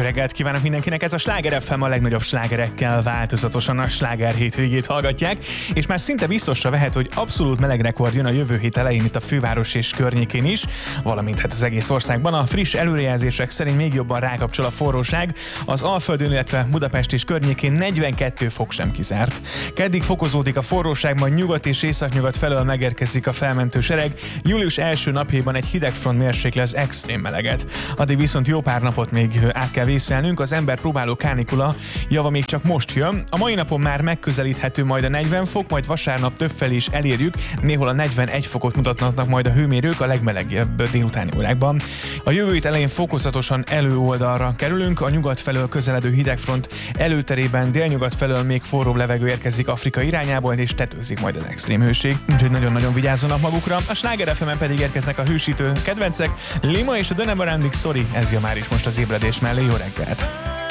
reggelt kívánok mindenkinek, ez a Sláger FM, a legnagyobb slágerekkel változatosan a sláger hétvégét hallgatják, és már szinte biztosra vehet, hogy abszolút meleg rekord jön a jövő hét elején itt a főváros és környékén is, valamint hát az egész országban. A friss előrejelzések szerint még jobban rákapcsol a forróság, az Alföldön, illetve Budapest és környékén 42 fok sem kizárt. Keddig fokozódik a forróság, majd nyugat és északnyugat felől megérkezik a felmentő sereg, július első napjában egy hidegfront mérsékli az extrém meleget. Addig viszont jó pár napot még át kell vészelnünk, az ember próbáló kánikula java még csak most jön. A mai napon már megközelíthető majd a 40 fok, majd vasárnap többfelé is elérjük, néhol a 41 fokot mutatnak majd a hőmérők a legmelegebb délutáni órákban. A jövő hét elején fokozatosan előoldalra kerülünk, a nyugat felől közeledő hidegfront előterében délnyugat felől még forróbb levegő érkezik Afrika irányából, és tetőzik majd az extrém hőség, úgyhogy nagyon-nagyon vigyázzanak magukra. A Sláger FM-en pedig érkeznek a hősítő kedvencek, Lima és a Dönem Around Sorry, ez jön már is most az ébredés mellé. Jó reggelt!